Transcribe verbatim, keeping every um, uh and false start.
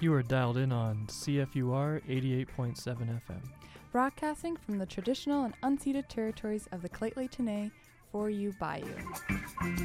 You are dialed in on C F U R eighty-eight point seven F M. Broadcasting from the traditional and unceded territories of the Lheidli T'enneh, for you, by you.